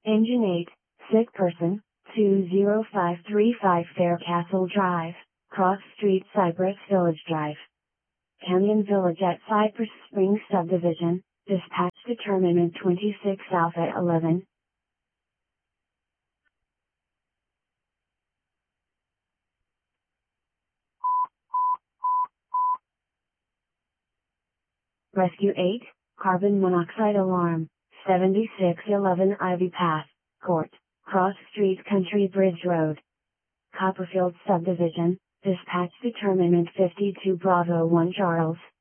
Engine 8, sick person, 20535 Faircastle Drive, Cross Street, Cypress Village Drive. Canyon Village at Cypress Springs Subdivision, dispatch determinant 26 Alpha 11. Rescue 8, carbon monoxide alarm, 7611 Ivy Path, Court, Cross Street, Country Bridge Road. Copperfield Subdivision, dispatch determinant 52 Bravo 1 Charles.